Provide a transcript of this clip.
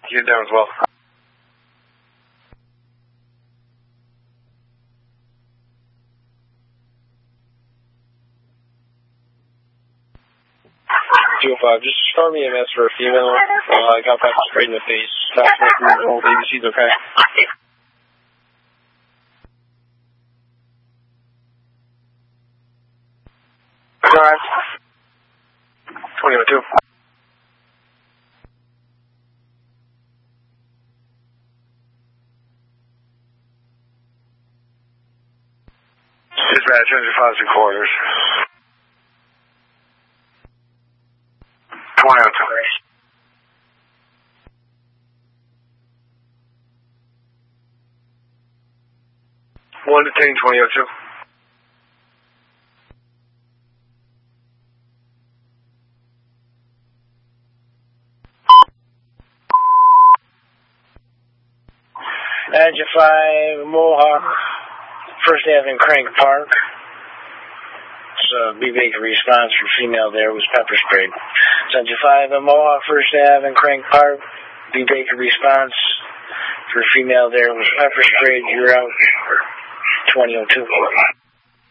You're down as well. 205, just storm EMS for a female. I got pepper sprayed in the face. All ABC's okay. Alright. 2002. Dispatch, 105 quarters. 2002. 1 detain 2002. Agent 5, Mohawk, First Avenue, Crank Park. B Baker response for female there was pepper sprayed. Agent 5, Mohawk, First Avenue, Crank Park. B Baker response for female there was pepper sprayed. You're out. 2002.